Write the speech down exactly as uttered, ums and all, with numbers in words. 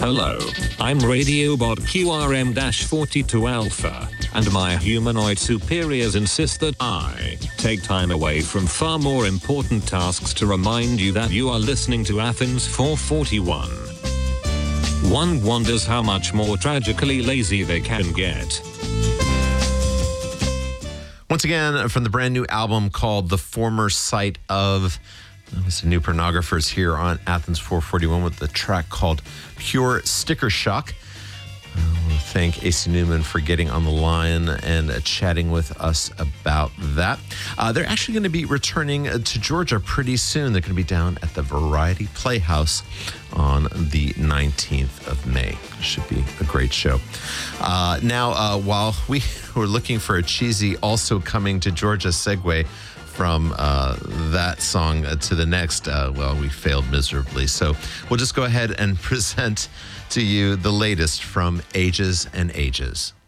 Hello, I'm Radiobot Q R M forty-two Alpha, and my humanoid superiors insist that I take time away from far more important tasks to remind you that you are listening to Athens four forty-one. One wonders how much more tragically lazy they can get. Once again, from the brand new album called The Former Sight Of, it's the New Pornographers here on Athens four forty-one with the track called Pure Sticker Shock. I want to thank A C Newman for getting on the line and uh, chatting with us about that. Uh, they're actually going to be returning uh, to Georgia pretty soon. They're going to be down at the Variety Playhouse on the nineteenth of May. Should be a great show. Uh, now, uh, while we were looking for a cheesy also coming to Georgia segue from uh, that song uh, to the next, uh, well, we failed miserably. So we'll just go ahead and present to you the latest from Ages and Ages.